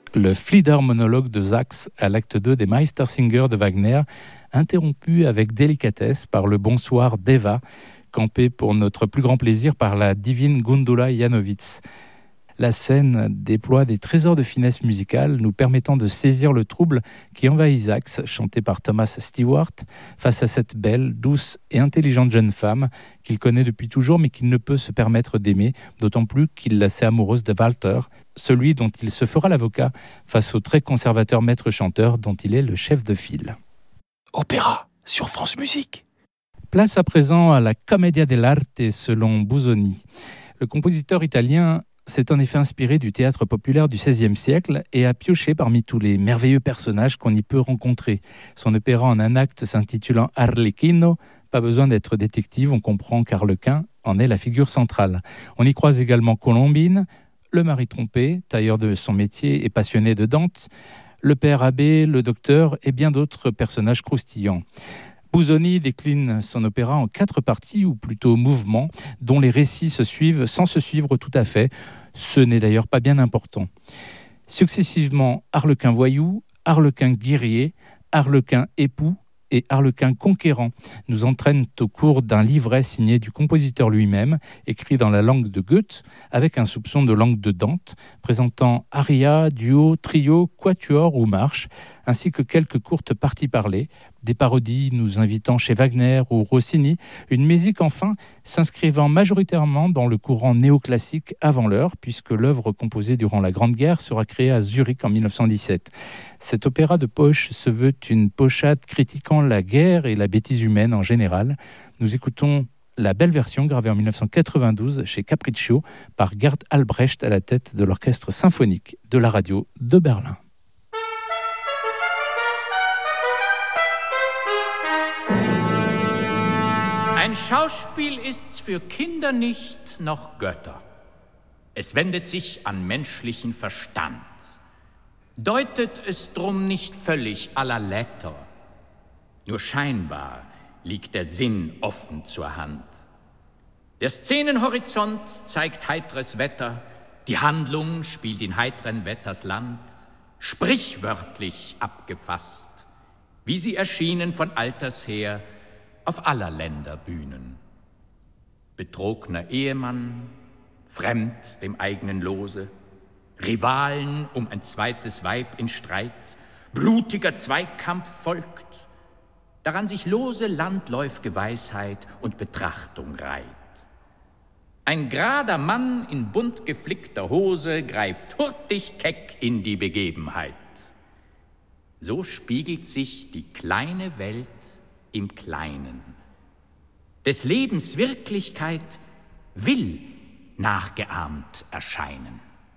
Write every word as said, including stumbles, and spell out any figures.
le Flieder-monologue de Sachs à l'acte deux des Meistersinger de Wagner, interrompu avec délicatesse par le bonsoir d'Eva, campé pour notre plus grand plaisir par la divine Gundula Janowitz. La scène déploie des trésors de finesse musicale nous permettant de saisir le trouble qui envahit Sachs, chanté par Thomas Stewart, face à cette belle, douce et intelligente jeune femme qu'il connaît depuis toujours mais qu'il ne peut se permettre d'aimer, d'autant plus qu'il la sait amoureuse de Walter, celui dont il se fera l'avocat face au très conservateur maître-chanteur dont il est le chef de file. Opéra sur France Musique. Place à présent à la Commedia dell'arte selon Busoni. Le compositeur italien s'est en effet inspiré du théâtre populaire du seizième siècle et a pioché parmi tous les merveilleux personnages qu'on y peut rencontrer. Son opéra en un acte s'intitulant Arlecchino, pas besoin d'être détective, on comprend qu'Arlequin en est la figure centrale. On y croise également Colombine, le mari trompé, tailleur de son métier et passionné de Dante, le père abbé, le docteur et bien d'autres personnages croustillants. Busoni décline son opéra en quatre parties, ou plutôt mouvements, dont les récits se suivent sans se suivre tout à fait. Ce n'est d'ailleurs pas bien important. Successivement, Arlequin voyou, Arlequin guerrier, Arlequin époux et Arlequin conquérant nous entraînent au cours d'un livret signé du compositeur lui-même, écrit dans la langue de Goethe, avec un soupçon de langue de Dante, présentant aria, duo, trio, quatuor ou marche, ainsi que quelques courtes parties parlées, des parodies nous invitant chez Wagner ou Rossini, une musique enfin s'inscrivant majoritairement dans le courant néoclassique avant l'heure, puisque l'œuvre composée durant la Grande Guerre sera créée à Zurich en mille neuf cent dix-sept. Cet opéra de poche se veut une pochade critiquant la guerre et la bêtise humaine en général. Nous écoutons la belle version gravée en mille neuf cent quatre-vingt-douze chez Capriccio par Gerd Albrecht à la tête de l'orchestre symphonique de la radio de Berlin. Ein Schauspiel ist's für Kinder nicht, noch Götter. Es wendet sich an menschlichen Verstand. Deutet es drum nicht völlig à la lettre. Nur scheinbar liegt der Sinn offen zur Hand. Der Szenenhorizont zeigt heitres Wetter, die Handlung spielt in heitren Wetters Land, sprichwörtlich abgefasst, wie sie erschienen von alters her auf aller Länder Bühnen. Betrogner Ehemann, fremd dem eigenen Lose, Rivalen um ein zweites Weib in Streit, blutiger Zweikampf folgt, daran sich lose landläufige Weisheit und Betrachtung reiht. Ein gerader Mann in bunt geflickter Hose greift hurtig keck in die Begebenheit. So spiegelt sich die kleine Welt im Kleinen. Des Lebens Wirklichkeit will nachgeahmt erscheinen.